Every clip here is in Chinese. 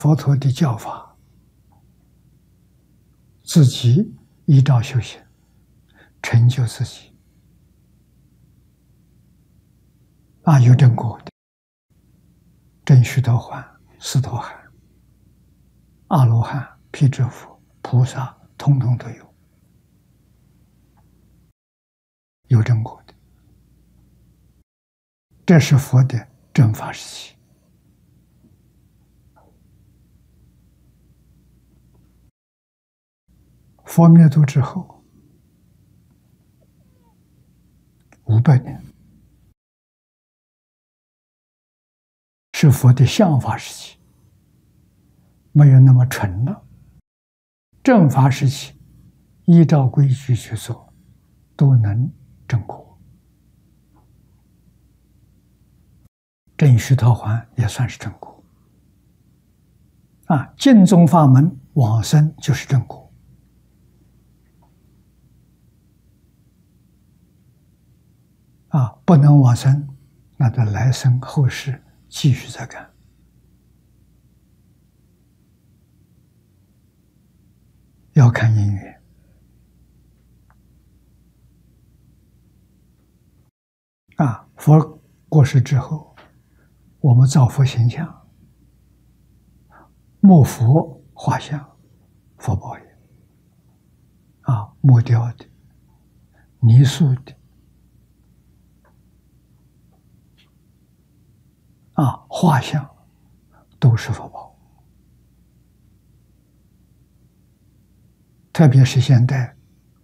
佛陀的教法，自己依照修行，成就自己。有正果的，正须陀洹、斯陀含、阿罗汉、辟支佛、菩萨，统统都有，有正果的。这是佛的正法时期。佛灭度之后500年，是佛的相法时期，没有那么纯了。正法时期，依照规矩去做，都能正果。正须陀洹也算是正果。净宗法门往生就是正果。不能往生，那就来生后世继续再干。要看因缘。佛过世之后，我们造佛形象，木佛画像，佛宝也。木雕的、泥塑的。画像都是佛宝，特别是现代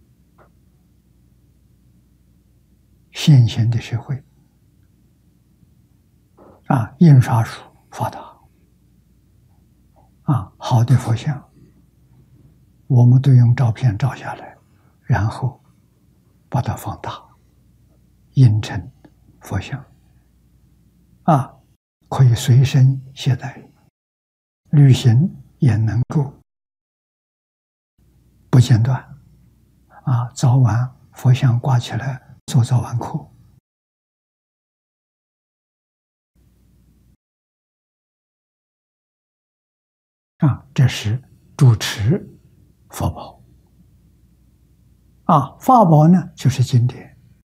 现行的社会，印刷术发达，好的佛像，我们都用照片照下来，然后把它放大，印成佛像，可以随身携带，旅行也能够不间断。早晚佛像挂起来做早晚课。这是主持佛宝。法宝呢，就是经典。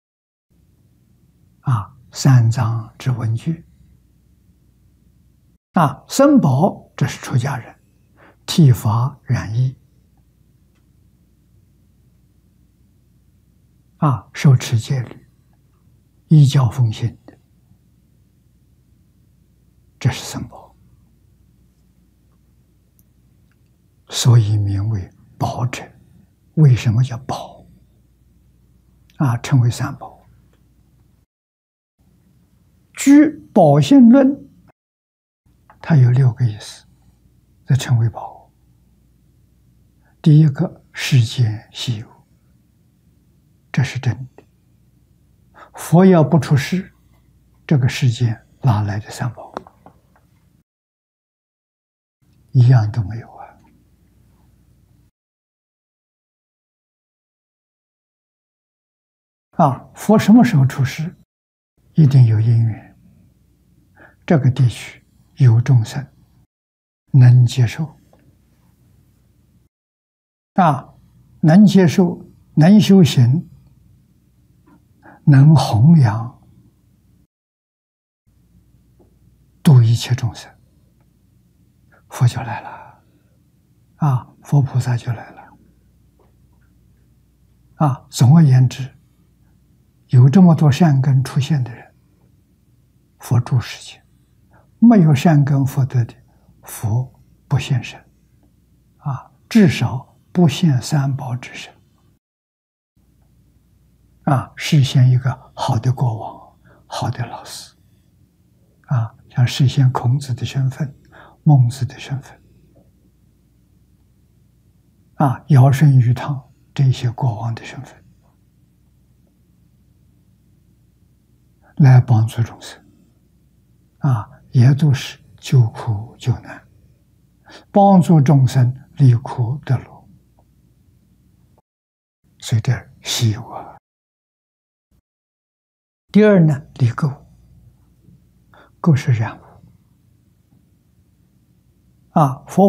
三藏之文具。僧宝这是出家人，剃发染衣，受持戒律，依教奉行的，这是僧宝，所以名为宝者。为什么叫宝？称为三宝。据宝性论，它有6个意思，这称为宝。第一个，世间稀有，这是真的。佛要不出世，这个世间哪来的三宝？一样都没有佛什么时候出世？一定有因缘。这个地区有众生能接受，能接受，能修行，能弘扬，度一切众生，佛就来了，佛菩萨就来了。总而言之，有这么多善根出现的人，佛住世间；没有善根福德的，佛不现身，至少不现三宝之身，实现一个好的国王、好的老师，像实现孔子的身份、孟子的身份，尧舜禹汤这些国王的身份，来帮助众生，也都是救苦救难，帮助众生离苦得乐，所以这稀有第二呢，离垢，垢是染污， 啊，佛